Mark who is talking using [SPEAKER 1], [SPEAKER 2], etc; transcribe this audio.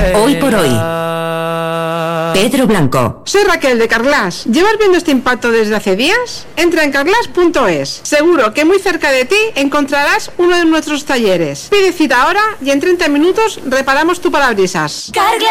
[SPEAKER 1] Hoy por hoy. Pedro Blanco.
[SPEAKER 2] Soy Raquel de Carglass. ¿Llevas viendo este impacto desde hace días? Entra en carglass.es. Seguro que muy cerca de ti encontrarás uno de nuestros talleres. Pide cita ahora y en 30 minutos reparamos tu parabrisas.